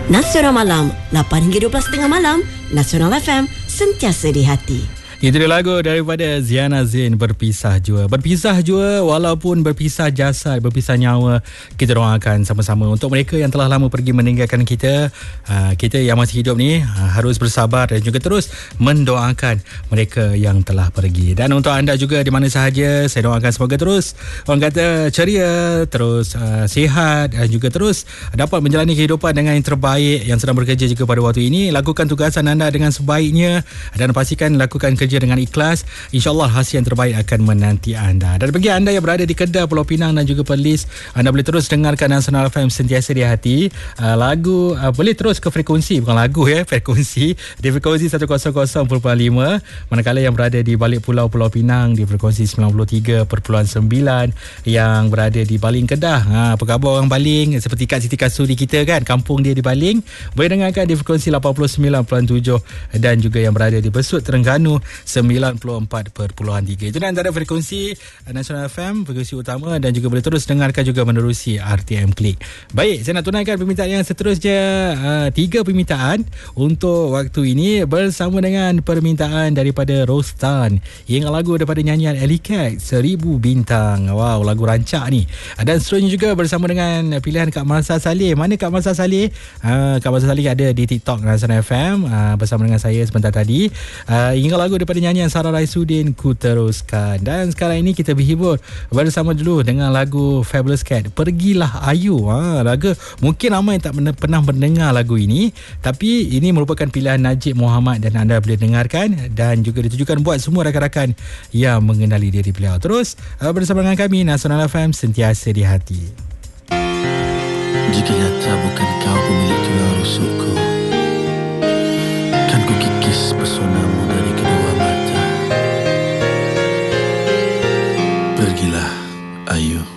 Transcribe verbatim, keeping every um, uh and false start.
Nasional Malam, lapan hingga dua belas tiga puluh malam, Nasional F M, sentiasa di hati. Itu dia lagu daripada Ziana Zain, Berpisah Jua. Berpisah jua walaupun berpisah jasad, berpisah nyawa. Kita doakan sama-sama untuk mereka yang telah lama pergi meninggalkan kita. Kita yang masih hidup ni harus bersabar dan juga terus mendoakan mereka yang telah pergi. Dan untuk anda juga di mana sahaja, saya doakan semoga terus orang kata ceria, terus uh, sihat dan juga terus dapat menjalani kehidupan dengan yang terbaik. Yang sedang bekerja juga pada waktu ini, lakukan tugasan anda dengan sebaiknya dan pastikan lakukan kerja dengan ikhlas. InsyaAllah hasil yang terbaik akan menanti anda. Dan bagi anda yang berada di Kedah, Pulau Pinang dan juga Perlis, anda boleh terus dengarkan Nasional F M sentiasa di hati. uh, Lagu uh, boleh terus ke frekuensi, bukan lagu ya, frekuensi di frekuensi seratus perpuluhan lima. Manakala yang berada di balik pulau Pulau Pinang di frekuensi sembilan puluh tiga perpuluhan sembilan. Yang berada di Baling Kedah, ha, apa khabar orang Baling? Seperti Kak Siti Kasuri kita kan, kampung dia di Baling, boleh dengarkan di frekuensi lapan puluh sembilan perpuluhan tujuh. Dan juga yang berada di Besut, Terengganu sembilan puluh empat perpuluhan tiga. Itu antara frekuensi Nasional F M, frekuensi utama, dan juga boleh terus dengarkan juga menerusi R T M Klik. Baik, saya nak tunaikan permintaan yang seterusnya. Uh, tiga permintaan untuk waktu ini bersama dengan permintaan daripada Rostan. Yang lagu daripada nyanyian Elicat, Seribu Bintang. Wow, lagu rancak ni. Dan seterusnya juga bersama dengan pilihan Kak Marsa Saleh. Mana Kak Marsa Saleh? Uh, Kak Marsa Saleh ada di TikTok Nasional F M uh, bersama dengan saya sebentar tadi. Uh, hingga lagu daripada nyanyian Sarah Raisuddin, Ku Teruskan. Dan sekarang ini kita berhibur bersama dulu dengan lagu Fabulous Cat, Pergilah Ayu. Ha, lagu mungkin ramai tak pernah mendengar lagu ini, tapi ini merupakan pilihan Najib Muhammad dan anda boleh dengarkan dan juga ditujukan buat semua rakan-rakan yang mengenali diri beliau. Terus uh, bersama dengan kami Nasional F M, sentiasa di hati. Jika nyata bukan kau pemilik tulang rusukku, kan ku kikis pesonamu dari kedua mata. Pergilah, Ayu.